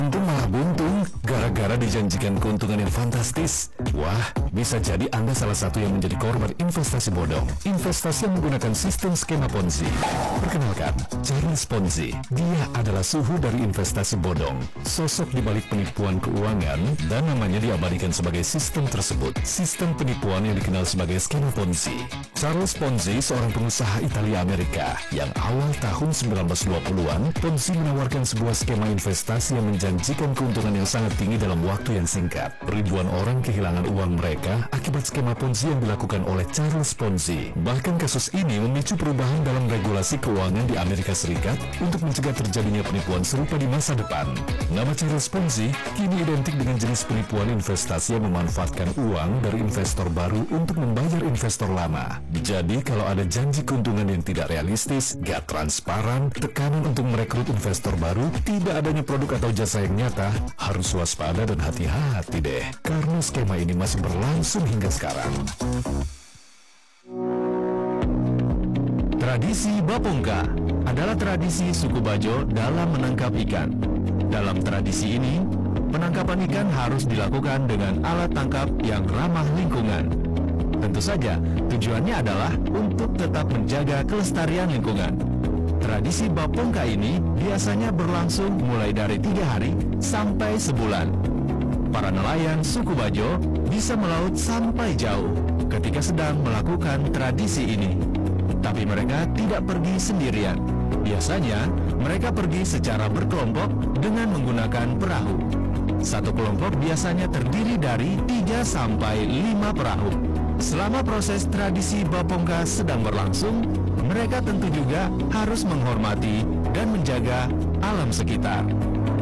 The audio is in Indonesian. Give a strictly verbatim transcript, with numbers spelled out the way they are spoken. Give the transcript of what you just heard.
Untung malah buntung, gara-gara dijanjikan keuntungan yang fantastis. Wah, bisa jadi Anda salah satu yang menjadi korban investasi bodong. Investasi yang menggunakan sistem skema Ponzi. Perkenalkan, Charles Ponzi. Dia adalah suhu dari investasi bodong. Sosok di balik penipuan keuangan dan namanya diabadikan sebagai sistem tersebut. Sistem penipuan yang dikenal sebagai skema Ponzi. Charles Ponzi seorang pengusaha Italia Amerika yang awal tahun sembilan belas dua puluhan, Ponzi menawarkan sebuah skema investasi yang menjanjikan keuntungan yang sangat tinggi dalam waktu yang singkat. Ribuan orang kehilangan uang mereka akibat skema Ponzi yang dilakukan oleh Charles Ponzi. Bahkan kasus ini memicu perubahan dalam regulasi keuangan di Amerika Serikat untuk mencegah terjadinya penipuan serupa di masa depan. Nama Charles Ponzi kini identik dengan jenis penipuan investasi yang memanfaatkan uang dari investor baru untuk membayar investor lama. Jadi kalau ada janji keuntungan yang tidak realistis, gak transparan, tekanan untuk merekrut investor baru, tidak adanya produk atau jasa yang nyata, harus waspada dan hati-hati deh, karena skema ini masih berlangsung hingga sekarang. Tradisi Bapongka adalah tradisi suku Bajo dalam menangkap ikan. Dalam tradisi ini, penangkapan ikan harus dilakukan dengan alat tangkap yang ramah lingkungan. Tentu saja, tujuannya adalah untuk tetap menjaga kelestarian lingkungan. Tradisi Bapongka ini biasanya berlangsung mulai dari tiga hari sampai sebulan. Para nelayan suku Bajo bisa melaut sampai jauh ketika sedang melakukan tradisi ini. Tapi mereka tidak pergi sendirian. Biasanya, mereka pergi secara berkelompok dengan menggunakan perahu. Satu kelompok biasanya terdiri dari tiga sampai lima perahu. Selama proses tradisi Bapongka sedang berlangsung, mereka tentu juga harus menghormati dan menjaga alam sekitar.